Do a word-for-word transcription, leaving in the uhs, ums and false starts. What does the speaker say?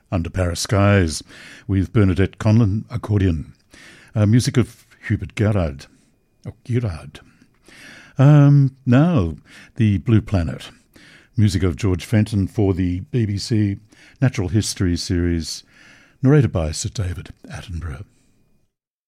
Under Paris Skies with Bernadette Conlon accordion. Uh, music of Hubert Gerard. Oh, Gerard. Um, now, The Blue Planet. Music of George Fenton for the B B C Natural History series, narrated by Sir David Attenborough.